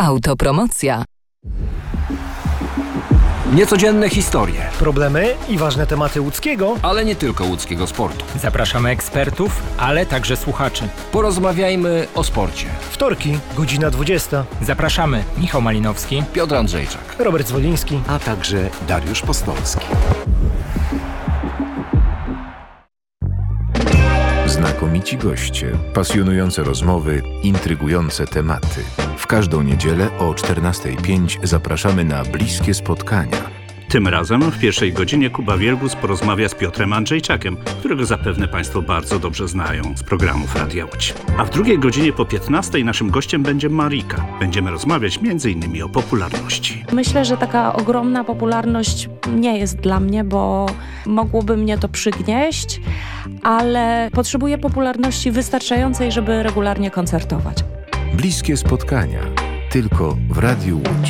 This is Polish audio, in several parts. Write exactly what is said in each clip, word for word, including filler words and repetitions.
Autopromocja. Niecodzienne historie. Problemy i ważne tematy łódzkiego, ale nie tylko łódzkiego sportu. Zapraszamy ekspertów, ale także słuchaczy. Porozmawiajmy o sporcie. Wtorki, godzina dwudziesta. Zapraszamy Michał Malinowski, Piotr Andrzejczak, Robert Zwoliński, a także Dariusz Postolski. Znakomici goście, pasjonujące rozmowy, intrygujące tematy. W każdą niedzielę o czternasta pięć zapraszamy na bliskie spotkania. Tym razem w pierwszej godzinie Kuba Wielgus porozmawia z Piotrem Andrzejczakiem, którego zapewne Państwo bardzo dobrze znają z programów Radia Łódź. A w drugiej godzinie po piętnastej naszym gościem będzie Marika. Będziemy rozmawiać między innymi o popularności. Myślę, że taka ogromna popularność nie jest dla mnie, bo mogłoby mnie to przygnieść, ale potrzebuję popularności wystarczającej, żeby regularnie koncertować. Bliskie spotkania. Tylko w Radiu Łódź.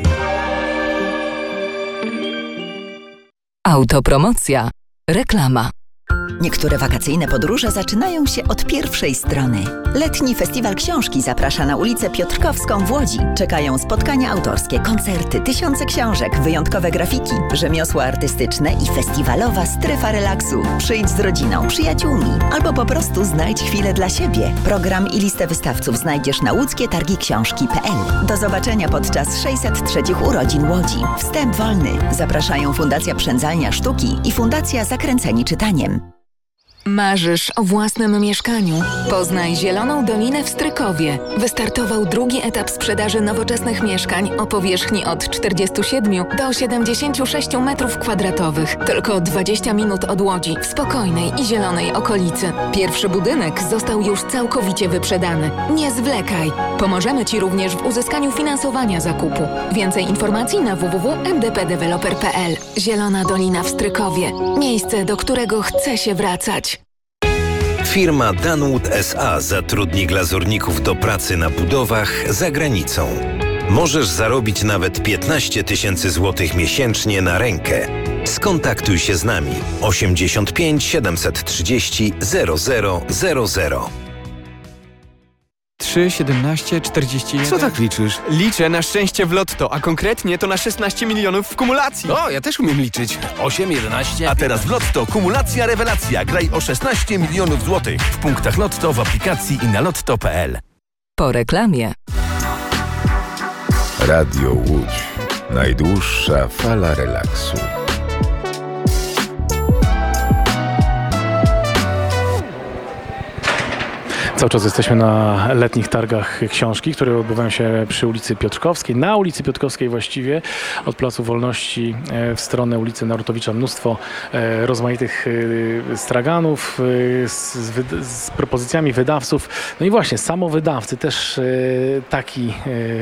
Autopromocja. Reklama. Niektóre wakacyjne podróże zaczynają się od pierwszej strony. Letni Festiwal Książki zaprasza na ulicę Piotrkowską w Łodzi. Czekają spotkania autorskie, koncerty, tysiące książek, wyjątkowe grafiki, rzemiosła artystyczne i festiwalowa strefa relaksu. Przyjdź z rodziną, przyjaciółmi albo po prostu znajdź chwilę dla siebie. Program i listę wystawców znajdziesz na łódzkie targi książki kropka pe el. Do zobaczenia podczas sześćset trzech urodzin Łodzi. Wstęp wolny. Zapraszają Fundacja Przędzalnia Sztuki i Fundacja Zakręceni Czytaniem. Marzysz o własnym mieszkaniu? Poznaj Zieloną Dolinę w Strykowie. Wystartował drugi etap sprzedaży nowoczesnych mieszkań o powierzchni od czterdziestu siedmiu do siedemdziesięciu sześciu metrów kwadratowych. Tylko dwadzieścia minut od Łodzi, w spokojnej i zielonej okolicy. Pierwszy budynek został już całkowicie wyprzedany. Nie zwlekaj! Pomożemy Ci również w uzyskaniu finansowania zakupu. Więcej informacji na w w w kropka m d p developer kropka p l. Zielona Dolina w Strykowie. Miejsce, do którego chce się wracać. Firma Danwood S A zatrudni glazurników do pracy na budowach za granicą. Możesz zarobić nawet piętnaście tysięcy złotych miesięcznie na rękę. Skontaktuj się z nami osiemdziesiąt pięć siedemset trzydzieści zero zero zero zero. trzy, siedemnaście, czterdzieści jeden. Co tak liczysz? Liczę na szczęście w lotto, a konkretnie to na szesnaście milionów w kumulacji. O, ja też umiem liczyć. osiem, jedenaście. A teraz w lotto kumulacja rewelacja. Graj o szesnaście milionów złotych. W punktach lotto, w aplikacji i na lotto kropka pe el. Po reklamie. Radio Łódź. Najdłuższa fala relaksu. Cały czas jesteśmy na letnich targach książki, które odbywają się przy ulicy Piotrkowskiej. Na ulicy Piotrkowskiej właściwie, od Placu Wolności w stronę ulicy Narutowicza, mnóstwo rozmaitych straganów z, z propozycjami wydawców. No i właśnie, samowydawcy, też taki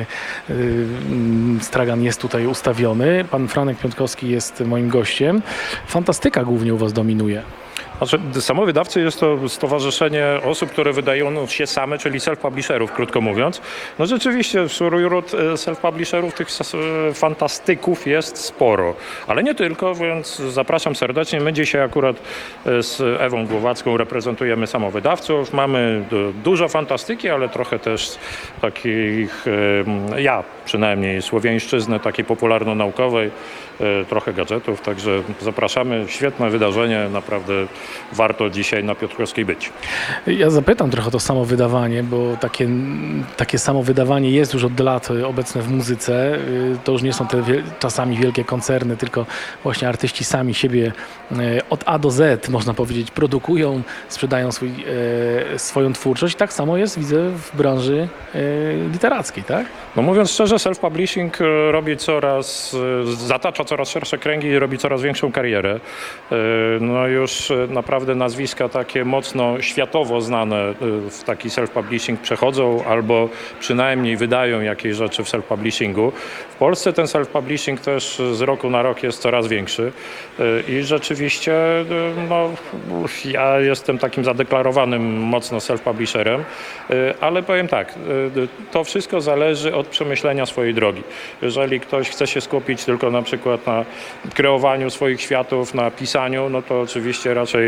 stragan jest tutaj ustawiony. Pan Franek Piątkowski jest moim gościem. Fantastyka głównie u Was dominuje. Znaczy, samowydawcy jest to stowarzyszenie osób, które wydają się same, czyli self-publisherów, krótko mówiąc. No rzeczywiście wśród self-publisherów tych fantastyków jest sporo, ale nie tylko, więc zapraszam serdecznie. My dzisiaj akurat z Ewą Głowacką reprezentujemy samowydawców. Mamy dużo fantastyki, ale trochę też takich, ja przynajmniej, słowiańszczyzny takiej popularno-naukowej, trochę gadżetów, także zapraszamy. Świetne wydarzenie, naprawdę warto dzisiaj na Piotrkowskiej być. Ja zapytam trochę o to samowydawanie, bo takie, takie samowydawanie jest już od lat obecne w muzyce. To już nie są te wie, czasami wielkie koncerny, tylko właśnie artyści sami siebie od A do Z, można powiedzieć, produkują, sprzedają swój, e, swoją twórczość. Tak samo jest, widzę, w branży e, literackiej, tak? No mówiąc szczerze, self-publishing robi coraz, zatacza coraz szersze kręgi i robi coraz większą karierę. No już naprawdę nazwiska takie mocno światowo znane w taki self-publishing przechodzą albo przynajmniej wydają jakieś rzeczy w self-publishingu. W Polsce ten self-publishing też z roku na rok jest coraz większy i rzeczywiście no, ja jestem takim zadeklarowanym mocno self-publisherem, ale powiem tak, to wszystko zależy od przemyślenia swojej drogi. Jeżeli ktoś chce się skupić tylko na przykład na kreowaniu swoich światów, na pisaniu, no to oczywiście raczej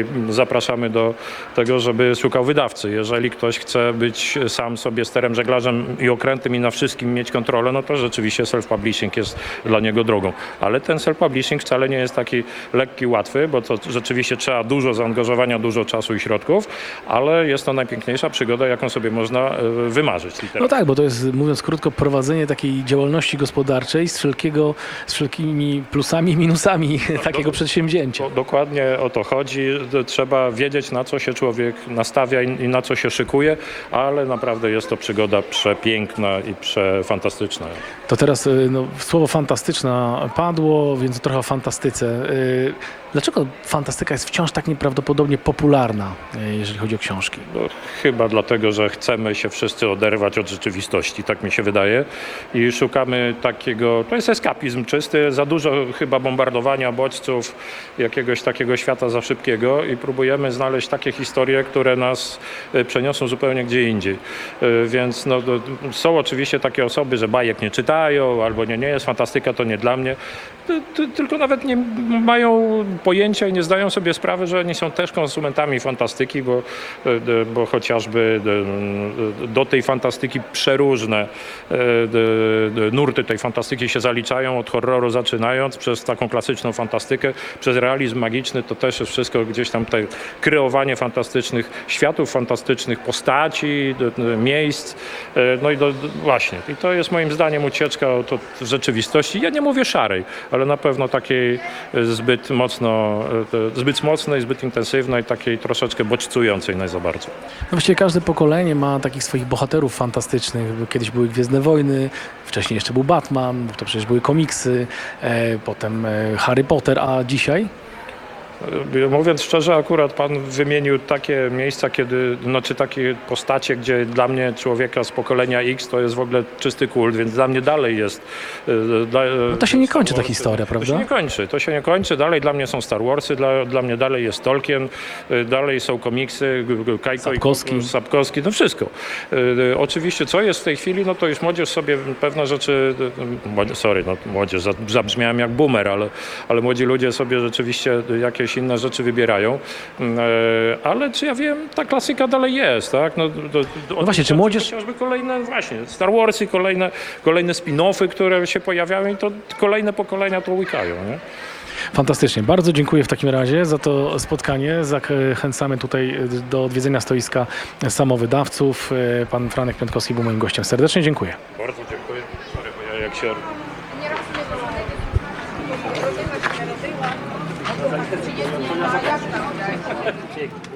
tutaj zapraszamy do tego, żeby szukał wydawcy. Jeżeli ktoś chce być sam sobie sterem, żeglarzem i okrętem i na wszystkim mieć kontrolę, no to rzeczywiście self-publishing jest dla niego drogą. Ale ten self-publishing wcale nie jest taki lekki, łatwy, bo to rzeczywiście trzeba dużo zaangażowania, dużo czasu i środków, ale jest to najpiękniejsza przygoda, jaką sobie można wymarzyć. No tak, bo to jest, mówiąc krótko, prowadzenie takiej działalności gospodarczej z, wszelkiego, z wszelkimi plusami i minusami no, takiego do, przedsięwzięcia. Dokładnie o to chodzi. Trzeba wiedzieć, na co się człowiek nastawia i, i na co się szykuje, ale naprawdę jest to przygoda przepiękna i przefantastyczna. To teraz no, słowo fantastyczna padło, więc trochę o fantastyce. Dlaczego fantastyka jest wciąż tak nieprawdopodobnie popularna, jeżeli chodzi o książki? No, chyba dlatego, że chcemy się wszyscy oderwać od rzeczywistości, tak mi się wydaje. I szukamy takiego, to jest eskapizm czysty, za dużo chyba bombardowania bodźców, jakiegoś takiego świata za szybkiego i próbujemy znaleźć takie historie, które nas przeniosą zupełnie gdzie indziej. Więc no, są oczywiście takie osoby, że bajek nie czytają, albo nie, nie jest fantastyka, to nie dla mnie. Tylko nawet nie mają pojęcia i nie zdają sobie sprawy, że oni są też konsumentami fantastyki, bo, bo chociażby do tej fantastyki przeróżne nurty tej fantastyki się zaliczają, od horroru zaczynając, przez taką klasyczną fantastykę, przez realizm magiczny, to też jest wszystko gdzieś tam te kreowanie fantastycznych światów, fantastycznych postaci, miejsc, no i do, właśnie. I to jest moim zdaniem ucieczka od, od rzeczywistości. Ja nie mówię szarej, ale na pewno takiej zbyt mocno, zbyt mocnej, zbyt intensywnej, takiej troszeczkę bodźcującej naj za bardzo. No właściwie każde pokolenie ma takich swoich bohaterów fantastycznych. Kiedyś były Gwiezdne Wojny, wcześniej jeszcze był Batman, to przecież były komiksy, e, potem e, Harry Potter, a dzisiaj? Mówiąc szczerze, akurat pan wymienił takie miejsca, kiedy, znaczy takie postacie, gdzie dla mnie człowieka z pokolenia X to jest w ogóle czysty kult, więc dla mnie dalej jest... Dla, no to się nie kończy ta historia, prawda? To się nie kończy, to się nie kończy. Dalej dla mnie są Star Warsy, dla, dla mnie dalej jest Tolkien, dalej są komiksy, Kajko Sapkowski. i Sapkowski, no wszystko. Oczywiście, co jest w tej chwili, no to już młodzież sobie pewne rzeczy, sorry, no młodzież, zabrzmiałem jak boomer, ale, ale młodzi ludzie sobie rzeczywiście jakieś inne rzeczy wybierają, ale czy ja wiem, ta klasyka dalej jest, tak? No, do, do, no właśnie, czy młodzież... Chociażby kolejne, właśnie, Star Warsy, kolejne, kolejne spin-offy, które się pojawiają i to kolejne pokolenia to łykają, nie? Fantastycznie. Bardzo dziękuję w takim razie za to spotkanie. Zachęcamy tutaj do odwiedzenia stoiska samowydawców. Pan Franek Piątkowski był moim gościem. Serdecznie dziękuję. Bardzo dziękuję. Sorry, bo ja jak się... trzydzieści